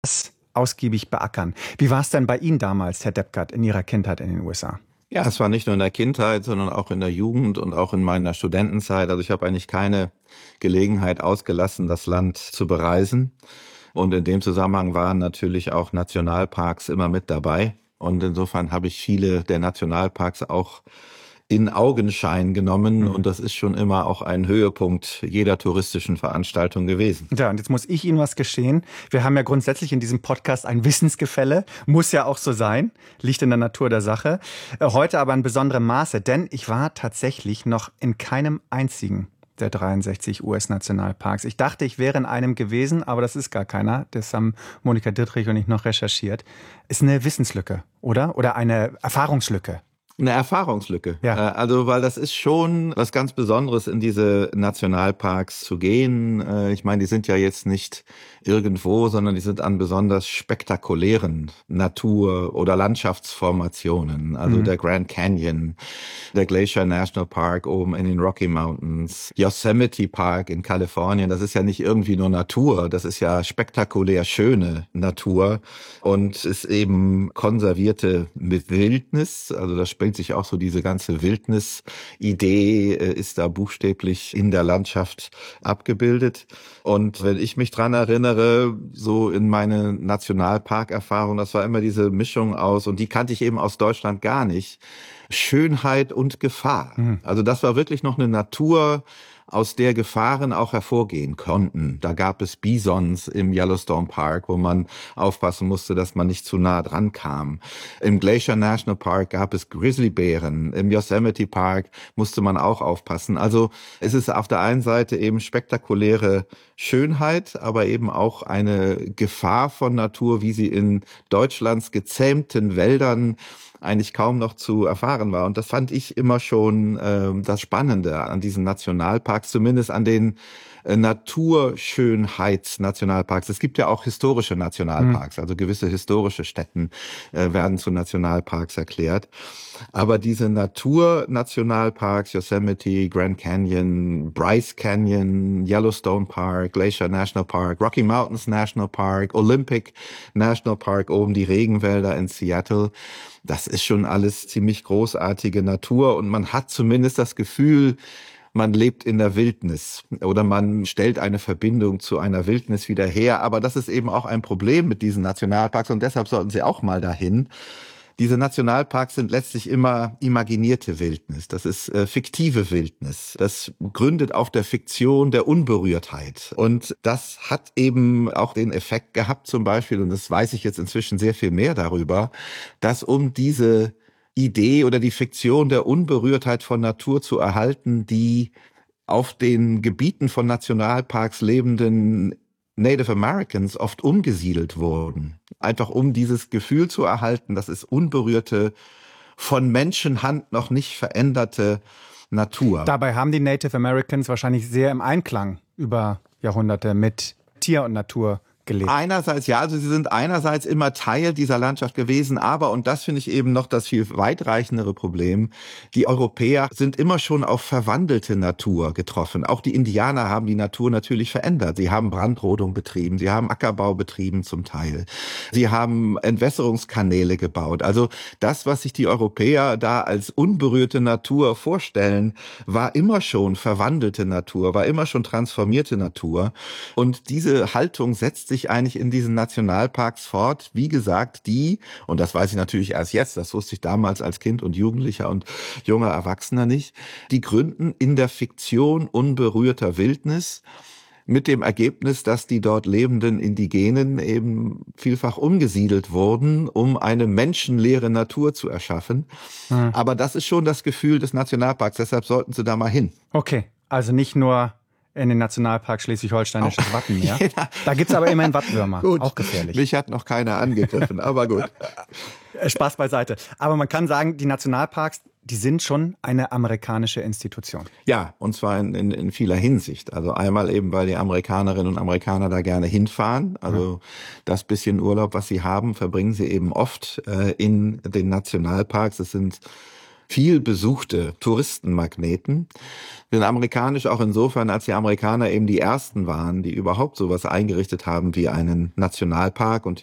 ausgiebig beackern. Wie war es denn bei Ihnen damals, Herr Deppgard, in Ihrer Kindheit in den USA? Ja, es war nicht nur in der Kindheit, sondern auch in der Jugend und auch in meiner Studentenzeit. Also ich habe eigentlich keine Gelegenheit ausgelassen, das Land zu bereisen. Und in dem Zusammenhang waren natürlich auch Nationalparks immer mit dabei. Und insofern habe ich viele der Nationalparks auch in Augenschein genommen. Und das ist schon immer auch ein Höhepunkt jeder touristischen Veranstaltung gewesen. Ja, und jetzt muss ich Ihnen was gestehen. Wir haben ja grundsätzlich in diesem Podcast ein Wissensgefälle. Muss ja auch so sein. Liegt in der Natur der Sache. Heute aber in besonderem Maße, denn ich war tatsächlich noch in keinem einzigen der 63 US-Nationalparks. Ich dachte, ich wäre in einem gewesen, aber das ist gar keiner. Das haben Monika Dittrich und ich noch recherchiert. Ist eine Wissenslücke, oder? Oder eine Erfahrungslücke? Eine Erfahrungslücke. Ja. Also, weil das ist schon was ganz Besonderes, in diese Nationalparks zu gehen. Ich meine, die sind ja jetzt nicht irgendwo, sondern die sind an besonders spektakulären Natur- oder Landschaftsformationen. Also der Grand Canyon, der Glacier National Park oben in den Rocky Mountains, Yosemite Park in Kalifornien. Das ist ja nicht irgendwie nur Natur, das ist ja spektakulär schöne Natur und ist eben konservierte Wildnis. Also das spielt sich auch so diese ganze Wildnis-Idee, ist da buchstäblich in der Landschaft abgebildet. Und wenn ich mich dran erinnere, so in meine Nationalparkerfahrung, das war immer diese Mischung aus, und die kannte ich eben aus Deutschland gar nicht, Schönheit und Gefahr. Also das war wirklich noch eine Natur, aus der Gefahren auch hervorgehen konnten. Da gab es Bisons im Yellowstone Park, wo man aufpassen musste, dass man nicht zu nah dran kam. Im Glacier National Park gab es Grizzlybären. Im Yosemite Park musste man auch aufpassen. Also es ist auf der einen Seite eben spektakuläre Schönheit, aber eben auch eine Gefahr von Natur, wie sie in Deutschlands gezähmten Wäldern eigentlich kaum noch zu erfahren war. Und das fand ich immer schon das Spannende an diesen Nationalparks, zumindest an den Naturschönheitsnationalparks. Es gibt ja auch historische Nationalparks, also gewisse historische Stätten werden zu Nationalparks erklärt. Aber diese Naturnationalparks, Yosemite, Grand Canyon, Bryce Canyon, Yellowstone Park, Glacier National Park, Rocky Mountains National Park, Olympic National Park, oben die Regenwälder in Seattle, das ist schon alles ziemlich großartige Natur und man hat zumindest das Gefühl, man lebt in der Wildnis oder man stellt eine Verbindung zu einer Wildnis wieder her. Aber das ist eben auch ein Problem mit diesen Nationalparks und deshalb sollten Sie auch mal dahin. Diese Nationalparks sind letztlich immer imaginierte Wildnis. Das ist fiktive Wildnis. Das gründet auf der Fiktion der Unberührtheit. Und das hat eben auch den Effekt gehabt zum Beispiel, und das weiß ich jetzt inzwischen sehr viel mehr darüber, dass um diese Idee oder die Fiktion der Unberührtheit von Natur zu erhalten, die auf den Gebieten von Nationalparks lebenden Native Americans oft umgesiedelt wurden. Einfach um dieses Gefühl zu erhalten, das ist unberührte, von Menschenhand noch nicht veränderte Natur. Dabei haben die Native Americans wahrscheinlich sehr im Einklang über Jahrhunderte mit Tier und Natur gelebt. Einerseits, ja, also sie sind einerseits immer Teil dieser Landschaft gewesen, aber, und das finde ich eben noch das viel weitreichendere Problem, die Europäer sind immer schon auf verwandelte Natur getroffen. Auch die Indianer haben die Natur natürlich verändert. Sie haben Brandrodung betrieben, sie haben Ackerbau betrieben zum Teil. Sie haben Entwässerungskanäle gebaut. Also das, was sich die Europäer da als unberührte Natur vorstellen, war immer schon verwandelte Natur, war immer schon transformierte Natur. Und diese Haltung setzt sich eigentlich in diesen Nationalparks fort. Wie gesagt, und das weiß ich natürlich erst jetzt, das wusste ich damals als Kind und Jugendlicher und junger Erwachsener nicht, die gründen in der Fiktion unberührter Wildnis mit dem Ergebnis, dass die dort lebenden Indigenen eben vielfach umgesiedelt wurden, um eine menschenleere Natur zu erschaffen. Aber das ist schon das Gefühl des Nationalparks, deshalb sollten Sie da mal hin. Okay, also nicht nur in den Nationalpark Schleswig-Holsteinisches Wattenmeer. Ja. Da gibt's aber immerhin Wattwürmer, auch gefährlich. Mich hat noch keiner angegriffen, aber gut. Spaß beiseite. Aber man kann sagen, die Nationalparks, die sind schon eine amerikanische Institution. Ja, und zwar in vieler Hinsicht. Also einmal eben, weil die Amerikanerinnen und Amerikaner da gerne hinfahren. Also das bisschen Urlaub, was sie haben, verbringen sie eben oft in den Nationalparks. Es sind viel besuchte Touristenmagneten. Sind amerikanisch auch insofern, als die Amerikaner eben die ersten waren, die überhaupt sowas eingerichtet haben wie einen Nationalpark und